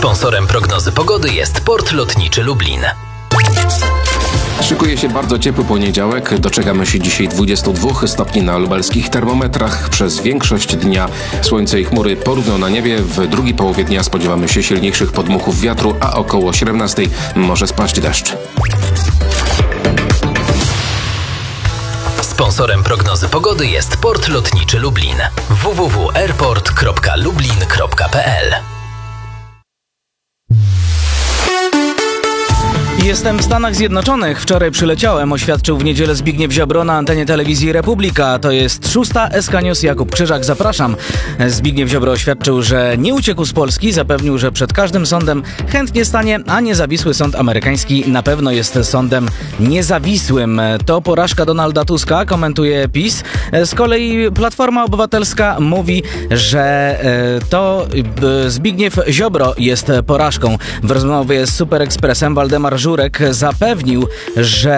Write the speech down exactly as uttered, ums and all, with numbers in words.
Sponsorem prognozy pogody jest Port Lotniczy Lublin. Szykuje się bardzo ciepły poniedziałek. Doczekamy się dzisiaj dwudziestu dwóch stopni na lubelskich termometrach. Przez większość dnia słońce i chmury porówno na niebie. W drugiej połowie dnia spodziewamy się silniejszych podmuchów wiatru, a około siedemnastej może spaść deszcz. Sponsorem prognozy pogody jest Port Lotniczy Lublin. w w w kropka airport kropka lublin kropka p l. Jestem w Stanach Zjednoczonych. Wczoraj przyleciałem, oświadczył w niedzielę Zbigniew Ziobro na antenie telewizji Republika. To jest szósta S K News. Jakub Krzyżak, zapraszam. Zbigniew Ziobro oświadczył, że nie uciekł z Polski. Zapewnił, że przed każdym sądem chętnie stanie, a niezawisły sąd amerykański na pewno jest sądem niezawisłym. To porażka Donalda Tuska, komentuje PiS. Z kolei Platforma Obywatelska mówi, że to Zbigniew Ziobro jest porażką. W rozmowie z Super Expressem Waldemar Żurek zapewnił, że